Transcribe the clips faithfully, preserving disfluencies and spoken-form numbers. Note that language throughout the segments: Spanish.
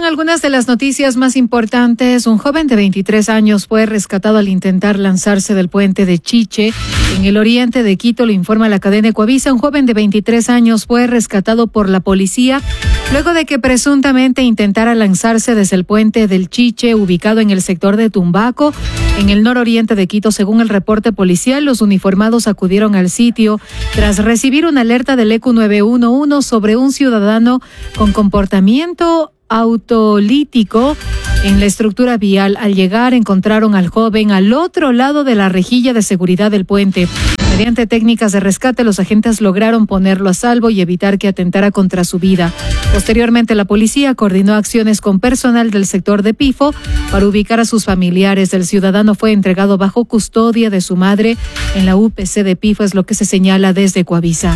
algunas de las noticias más importantes. Un joven de veintitrés años fue rescatado al intentar lanzarse del puente de Chiche en el oriente de Quito, lo informa la cadena Ecuavisa. Un joven de veintitrés años fue rescatado por la policía luego de que presuntamente intentara lanzarse desde el puente del Chiche, ubicado en el sector de Tumbaco, en el nororiente de Quito. Según el reporte policial, los uniformados acudieron al sitio tras recibir una alerta del E Q nueve uno uno sobre un ciudadano con comportamiento autolítico en la estructura vial. Al llegar, encontraron al joven al otro lado de la rejilla de seguridad del puente. Mediante técnicas de rescate, los agentes lograron ponerlo a salvo y evitar que atentara contra su vida. Posteriormente, la policía coordinó acciones con personal del sector de Pifo para ubicar a sus familiares. El ciudadano fue entregado bajo custodia de su madre en la U P C de Pifo, es lo que se señala desde Ecuavisa.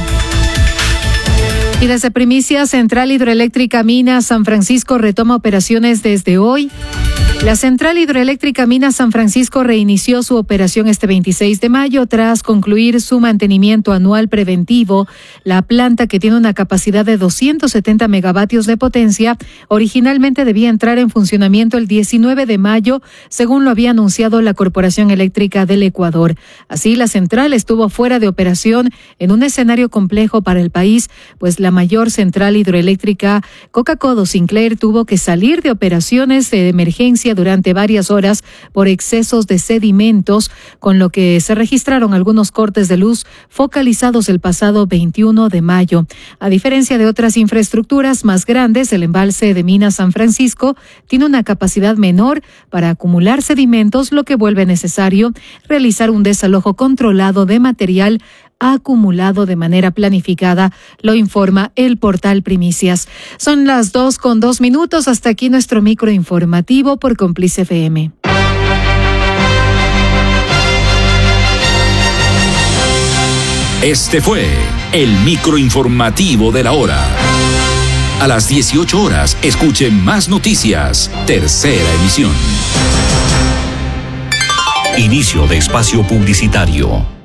Y desde Primicia, Central Hidroeléctrica Mina San Francisco retoma operaciones desde hoy. La Central Hidroeléctrica Mina San Francisco reinició su operación este veintiséis de mayo tras concluir su mantenimiento anual preventivo. La planta, que tiene una capacidad de doscientos setenta megavatios de potencia, originalmente debía entrar en funcionamiento el diecinueve de mayo, según lo había anunciado la Corporación Eléctrica del Ecuador. Así, la central estuvo fuera de operación en un escenario complejo para el país, pues la mayor central hidroeléctrica, Coca-Codo Sinclair, tuvo que salir de operaciones de emergencia durante varias horas por excesos de sedimentos, con lo que se registraron algunos cortes de luz focalizados el pasado veintiuno de mayo. A diferencia de otras infraestructuras más grandes, el embalse de Mina San Francisco tiene una capacidad menor para acumular sedimentos, lo que vuelve necesario realizar un desalojo controlado de material acumulado de manera planificada, lo informa el portal Primicias. Son las dos con dos minutos. Hasta aquí nuestro micro informativo por Cómplice F M. Este fue el micro informativo de la hora. A las dieciocho horas, escuche más noticias. Tercera emisión. Inicio de espacio publicitario.